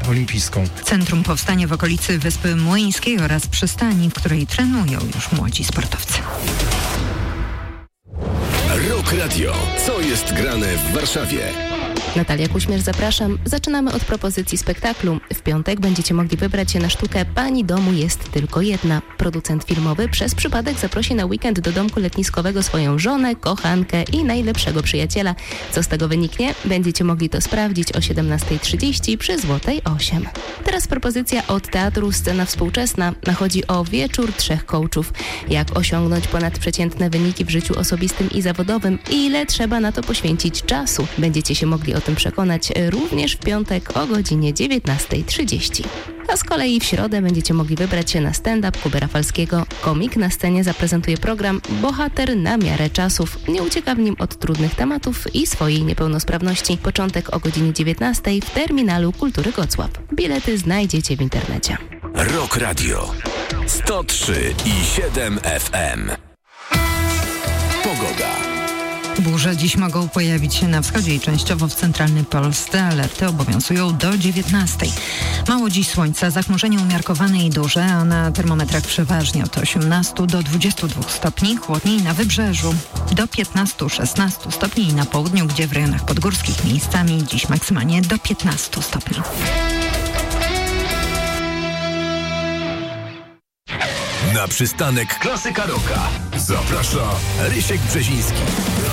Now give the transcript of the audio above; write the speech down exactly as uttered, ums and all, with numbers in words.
olimpijską. Centrum powstanie w okolicy Wyspy Młyńskiej oraz przystani, w której trenują już młodzi sportowcy. Rock Radio. Co jest grane w Warszawie? Natalia Kuśmierz, zapraszam. Zaczynamy od propozycji spektaklu. W piątek będziecie mogli wybrać się na sztukę Pani domu jest tylko jedna. Producent filmowy przez przypadek zaprosi na weekend do domku letniskowego swoją żonę, kochankę i najlepszego przyjaciela. Co z tego wyniknie? Będziecie mogli to sprawdzić o siedemnasta trzydzieści przy Złotej osiem. Teraz propozycja od Teatru Scena Współczesna. Chodzi o wieczór trzech coachów. Jak osiągnąć ponadprzeciętne wyniki w życiu osobistym i zawodowym i ile trzeba na to poświęcić czasu. Będziecie się mogli o tym przekonać również w piątek o godzinie dziewiętnasta trzydzieści. A z kolei w środę będziecie mogli wybrać się na stand-up Kuby Rafalskiego. Komik na scenie zaprezentuje program Bohater na miarę czasów. Nie ucieka w nim od trudnych tematów i swojej niepełnosprawności. Początek o godzinie dziewiętnastej w Terminalu Kultury Gocław. Bilety znajdziecie w internecie. Rock Radio sto trzy i siedem F M. Pogoda. Burze dziś mogą pojawić się na wschodzie i częściowo w centralnej Polsce. Alerty obowiązują do dziewiętnastej. Mało dziś słońca, zachmurzenie umiarkowane i duże, a na termometrach przeważnie od osiemnastu do dwudziestu dwóch stopni, chłodniej na wybrzeżu. Do piętnastu szesnastu stopni i na południu, gdzie w rejonach podgórskich miejscami dziś maksymalnie do piętnastu stopni. Na przystanek Klasyka Rocka zaprasza Rysiek Brzeziński.